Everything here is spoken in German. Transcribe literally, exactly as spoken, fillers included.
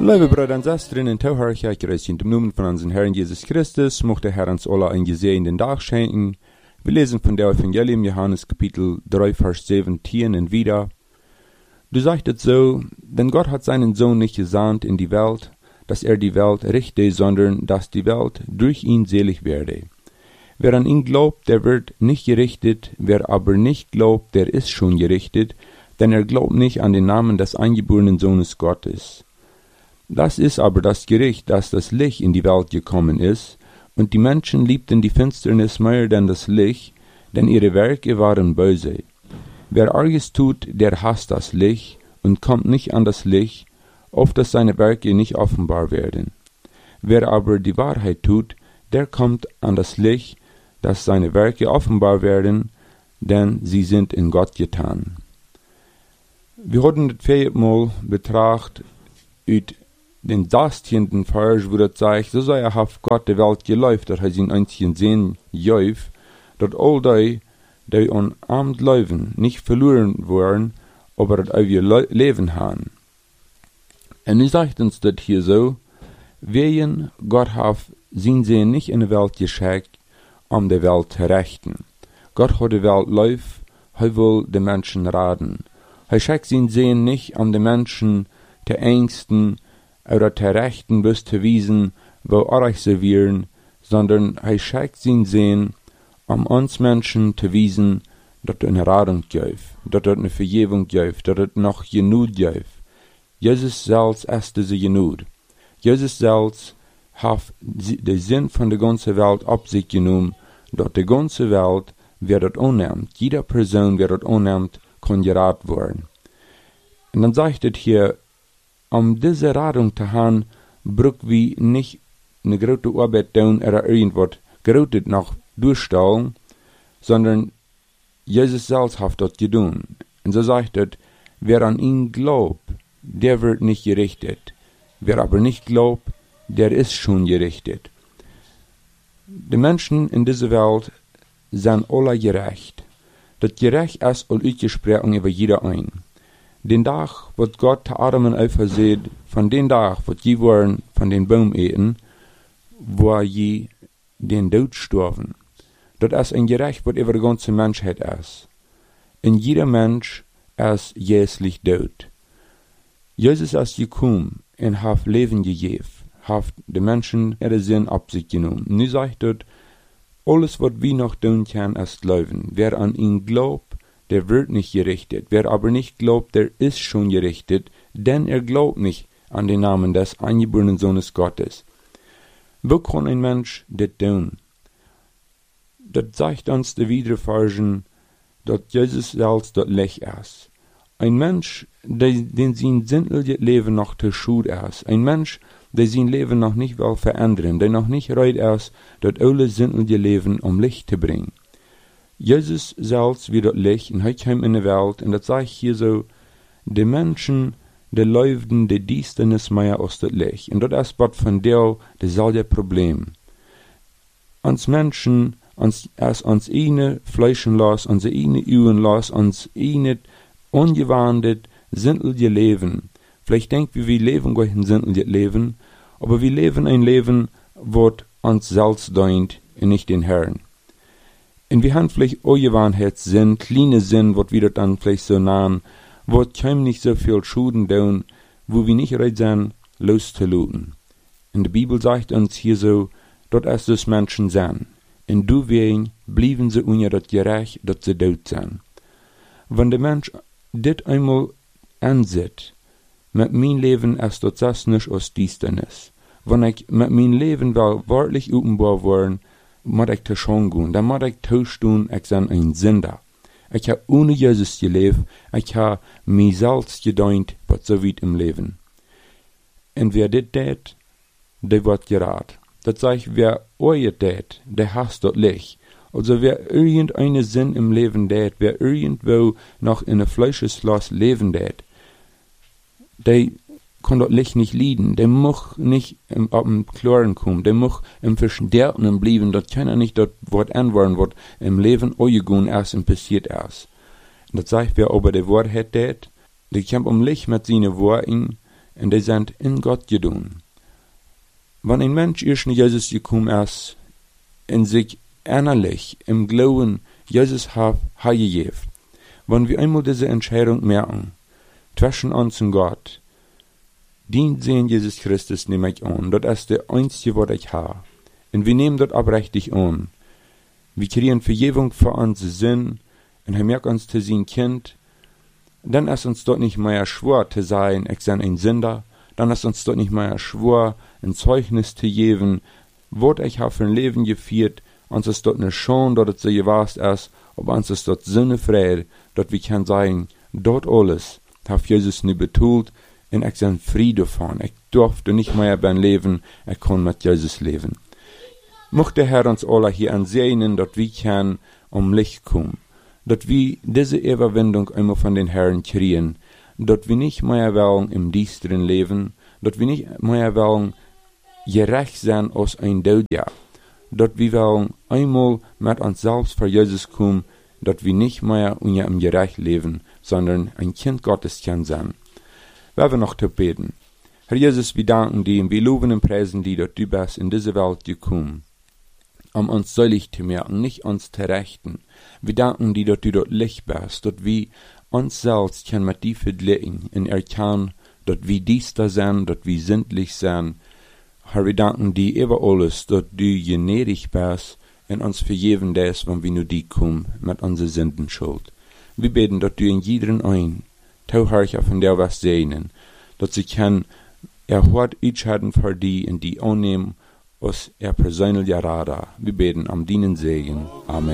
Liebe Brüder und Schwestern, in Tauherrlichkeit in dem Namen von unserem Herrn Jesus Christus, mochte der Herr uns alle einen gesegneten Tag schenken. Wir lesen von der Evangelium Johannes Kapitel drei, Vers siebzehn und wieder. Du sagtest so, denn Gott hat seinen Sohn nicht gesandt in die Welt, dass er die Welt richte, sondern dass die Welt durch ihn selig werde. Wer an ihn glaubt, der wird nicht gerichtet, wer aber nicht glaubt, der ist schon gerichtet, denn er glaubt nicht an den Namen des eingeborenen Sohnes Gottes. Das ist aber das Gericht, dass das Licht in die Welt gekommen ist, und die Menschen liebten die Finsternis mehr denn das Licht, denn ihre Werke waren böse. Wer Arges tut, der hasst das Licht und kommt nicht an das Licht, auf dass seine Werke nicht offenbar werden. Wer aber die Wahrheit tut, der kommt an das Licht, dass seine Werke offenbar werden, denn sie sind in Gott getan. Wir hatten das viermal betrachtet, ut den sechzehnten Vers, wo das sagt, so sei er auf Gott der Welt geläuft, dass er sein einzigen Sehen jäuf, dass all die, die an Amt leben, nicht verloren worden, aber das auch ihr Leben haben. Und nun sagt uns das hier so, wen Gott hat sein Sehen nicht in der Welt geschickt, um die Welt zu rechten. Gott hat die Welt läuft, er will die Menschen raten. Er schickt sein Sehen nicht, um die Menschen zu ängsten, oder zu rechten bis zu wiesen, wo Arach sie wären, sondern er schickt sein Sehen, um uns Menschen zu wiesen, dass es eine Radung gibt, dass es eine Vergebung gibt, dass es noch Genug gibt. Jesus selbst ist diese Genug. Jesus selbst hat den Sinn von der ganzen Welt auf sich genommen, dass die ganze Welt wird unnimmt, jede Person wird unnimmt, kann geraten werden. Und dann sagt es hier, um diese Radung zu haben, braucht wir nicht eine große Arbeit tun oder irgendwas Großes noch durchstellen, sondern Jesus selbst hat das getan. Und so sagt es, wer an ihn glaubt, der wird nicht gerichtet. Wer aber nicht glaubt, der ist schon gerichtet. Die Menschen in dieser Welt sind alle gerecht. Das Gerecht ist all ausgesprochen über jeder ein. Den Tag, wo Gott zu Adam und Eva sieht, von den Tag, wo sie waren, von den Baum eten, wo sie den Tod sterben. Das ist ein Gerecht, was über die ganze Menschheit ist. Und jeder Mensch ist jährlich tot. Jesus ist gekommen und hat Leben gegeben, hat die Menschen ihre Sinn auf sich genommen. Nun sagt er, alles, was wir noch tun können, ist Leben. Wer an ihn glaubt, der wird nicht gerichtet. Wer aber nicht glaubt, der ist schon gerichtet, denn er glaubt nicht an den Namen des eingeborenen Sohnes Gottes. Wo kann ein Mensch das tun? Das sagt uns die Wiederversion, dass Jesus selbst das Licht ist. Ein Mensch, der, den sein sinnliches Leben noch zu schuld ist. Ein Mensch, der sein Leben noch nicht will verändern, der noch nicht bereit ist, das alle sinnliche Leben um Licht zu bringen. Jesus selbst wie das Licht, und er kam in die Welt, und das sagt hier so, die Menschen, die leuchten die Düsternis mehr aus das Licht. Und das ist was von der, dasselbe Problem. Uns Menschen, uns, als uns eine Fleischen los, unsere eine Üben los, uns eine ungewandelt, sinnliche Leben. Vielleicht denken wir, wir leben gar ein sinnliches Leben, aber wir leben ein Leben, was uns selbst dient, und nicht den Herrn. Und wir haben vielleicht Ungewohnheitssinn, kleine Sinn, was wir dann vielleicht so nahen, wo keinem nicht so viel Schulden tun, wo wir nicht bereit sind, loszuluten. Und die Bibel sagt uns hier so, dort ist das Menschen sind. Und du wen blieben sie unter das Gerecht, dass sie tot sind. Wenn der Mensch dit einmal ansieht, mit mein Leben ist das nicht aus Düsternis. Wenn ich mit mein Leben will wörtlich offenbar werden, muss ich zu schon gehen. Dann muss ich tauschen, ich bin ein Sünder. Ich habe ohne Jesus gelebt, ich habe mich selbst gedient, was so weit im Leben. Und wer das tät, der wird gerat. Das sagt, wer euer tät, der hasst das Licht. Also wer irgendeinen Sinn im Leben tät, wer irgendwo noch in ein Fleischeslos leben tät, der kann das Licht nicht leiden, der muss nicht im, auf dem Klaren kommen, der muss im Verschnärten bleiben, das kann er nicht das Wort anwenden, was im Leben eugen erst und passiert erst. Das sagt, wer aber der Wort hat, der kämpft um Licht mit seinen Worten, und die sind in Gott gedun. Wenn ein Mensch erst in Jesus gekommen ist, in sich innerlich im Glauben Jesus hat gegeben, wenn wir einmal diese Entscheidung merken, zwischen uns und Gott, dient sehen Jesus Christus nehme ich an, das ist der einzige, was ich habe. Und wir nehmen das abrechtig an. Wir kriegen Vergebung für unsere Sinn, und er merkt uns zu sein Kind, dann ist uns dort nicht mehr schwer zu sein, ich bin ein Sünder, dann ist uns dort nicht mehr schwer, ein Zeugnis zu geben, was ich habe für ein Leben geführt, uns ist dort nicht schon, dass es so gewesen ist, aber uns ist dort sinnefrei, dass wir können sagen, dort alles hat Jesus nicht betont, und ich bin Friede von, ich durfte nicht mehr beim Leben, ich kann mit Jesus leben. Mochte der Herr uns alle hier ansehen, dass wir können um Licht kommen, dass wir diese Überwindung einmal von den Herrn kriegen, dass wir nicht mehr wollen im düsteren Leben, dass wir nicht mehr wollen gerecht sein aus ein Todjahr, dass wir wollen einmal mit uns selbst vor Jesus kommen, dass wir nicht mehr unter im Gerecht leben, sondern ein Kind Gottes können sein. Wir werden noch zu beten. Herr Jesus, wir danken dir und wir loben und preisen dir, dass du bist in diese Welt gekommen, um uns selig zu merken, nicht uns zu rechten. Wir danken dir, dass du dort Licht bist, dass wir uns selbst können mit dir vergleichen und erkennen, dass wir dies da sind, dass wir sündlich sind. Herr, wir danken dir über alles, dass du gnädig bist und uns vergeben das, wenn wir nur dir kommen, mit unserer Sündenschuld. Wir beten, dass du in jedem ein, Tauherrcher von der was sehnen, dass sie können erhört entscheiden für die und die annehmen, aus er persönlich Rada. Wir beten am dienen Segen. Amen.